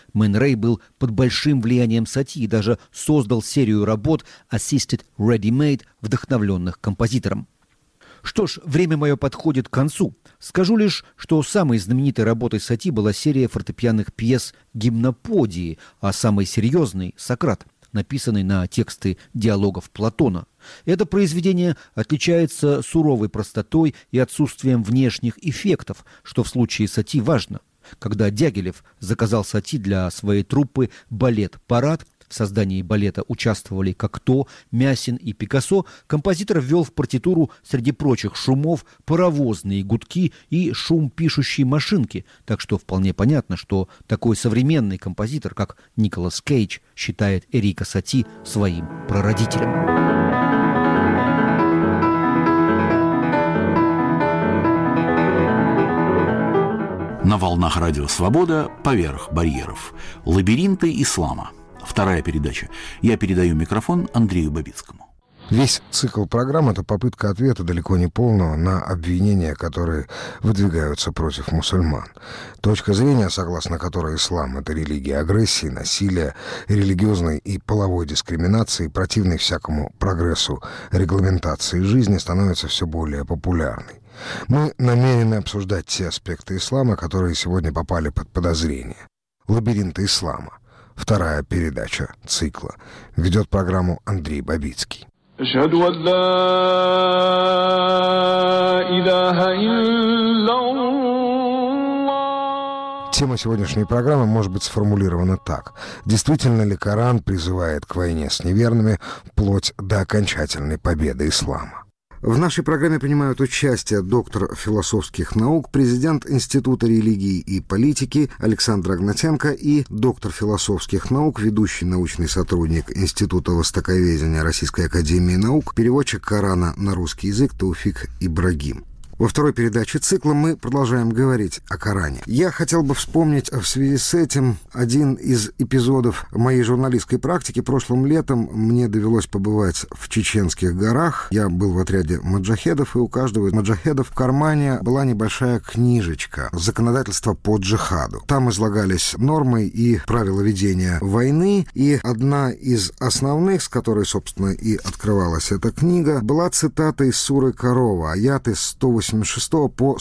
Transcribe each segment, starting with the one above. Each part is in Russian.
Мэн Рэй был под большим влиянием Сати и даже создал серию работ Assisted Ready-Made, вдохновленных композитором. Что ж, время мое подходит к концу. Скажу лишь, что самой знаменитой работой Сати была серия фортепианных пьес «Гимноподии», а самой серьезной — «Сократ», написанный на тексты диалогов Платона. Это произведение отличается суровой простотой и отсутствием внешних эффектов, что в случае Сати важно. Когда Дягилев заказал Сати для своей труппы балет «Парад», в создании балета участвовали Кокто, Мясин и Пикассо, композитор ввел в партитуру среди прочих шумов паровозные гудки и шум пишущей машинки, так что вполне понятно, что такой современный композитор, как Николас Кейдж, считает Эрико Сати своим прародителем. На волнах радио «Свобода» «Поверх барьеров. Лабиринты ислама». Вторая передача. Я передаю микрофон Андрею Бабицкому. Весь цикл программ — это попытка ответа, далеко не полного, на обвинения, которые выдвигаются против мусульман. Точка зрения, согласно которой ислам — это религия агрессии, насилия, религиозной и половой дискриминации, противной всякому прогрессу регламентации жизни, становится все более популярной. Мы намерены обсуждать те аспекты ислама, которые сегодня попали под подозрение. «Лабиринты ислама». Вторая передача цикла. Ведет программу Андрей Бабицкий. Тема сегодняшней программы может быть сформулирована так. Действительно ли Коран призывает к войне с неверными вплоть до окончательной победы ислама? В нашей программе принимают участие доктор философских наук, президент Института религии и политики Александр Агнатенко и доктор философских наук, ведущий научный сотрудник Института востоковедения Российской академии наук, переводчик Корана на русский язык Тауфик Ибрагим. Во второй передаче цикла мы продолжаем говорить о Коране. Я хотел бы вспомнить в связи с этим один из эпизодов моей журналистской практики. Прошлым летом мне довелось побывать в Чеченских горах. Я был в отряде маджахедов, и у каждого из маджахедов в кармане была небольшая книжечка «Законодательство по джихаду». Там излагались нормы и правила ведения войны, и одна из основных, с которой, собственно, и открывалась эта книга, была цитата из суры Корова, аяты 186 по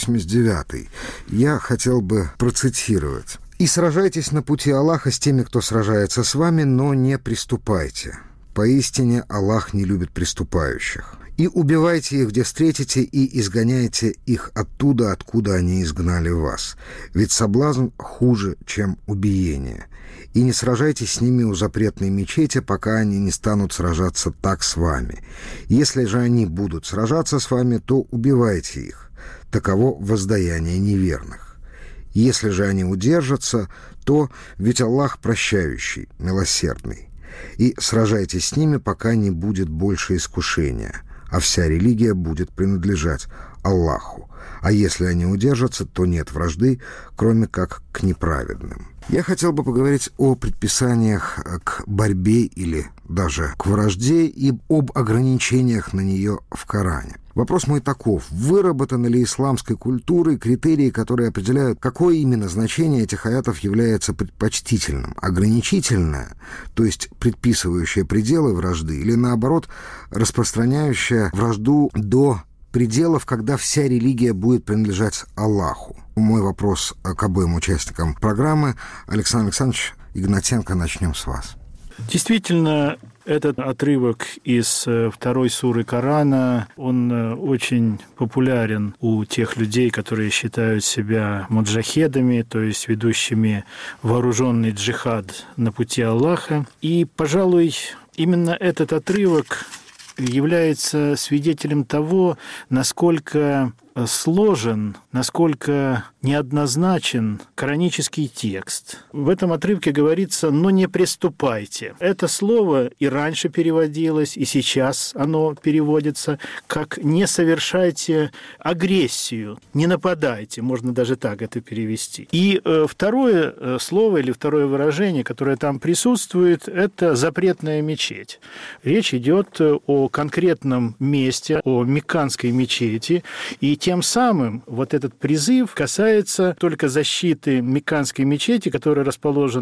189. Я хотел бы процитировать. «И сражайтесь на пути Аллаха с теми, кто сражается с вами, но не приступайте. Поистине Аллах не любит приступающих. И убивайте их, где встретите, и изгоняйте их оттуда, откуда они изгнали вас. Ведь соблазн хуже, чем убиение. И не сражайтесь с ними у запретной мечети, пока они не станут сражаться так с вами. Если же они будут сражаться с вами, то убивайте их. Таково воздаяние неверных. Если же они удержатся, то ведь Аллах прощающий, милосердный. И сражайтесь с ними, пока не будет больше искушения, а вся религия будет принадлежать Аллаху. А если они удержатся, то нет вражды, кроме как к неправедным». Я хотел бы поговорить о предписаниях к борьбе или даже к вражде и об ограничениях на нее в Коране. Вопрос мой таков. Выработаны ли исламской культурой критерии, которые определяют, какое именно значение этих аятов является предпочтительным? Ограничительное, то есть предписывающее пределы вражды, или наоборот, распространяющее вражду до пределов, когда вся религия будет принадлежать Аллаху? Мой вопрос к обоим участникам программы. Александр Александрович Игнатенко, начнем с вас. Действительно, этот отрывок из второй суры Корана, он очень популярен у тех людей, которые считают себя муджахедами, то есть ведущими вооруженный джихад на пути Аллаха. И, пожалуй, именно этот отрывок является свидетелем того, насколько сложен, насколько неоднозначен коранический текст. В этом отрывке говорится «но не приступайте». Это слово и раньше переводилось, и сейчас оно переводится как «не совершайте агрессию», «не нападайте», можно даже так это перевести. И второе слово или второе выражение, которое там присутствует, это «запретная мечеть». Речь идет о конкретном месте, о Мекканской мечети, и тем самым вот этот призыв касается только защиты Мекканской мечети, которая расположена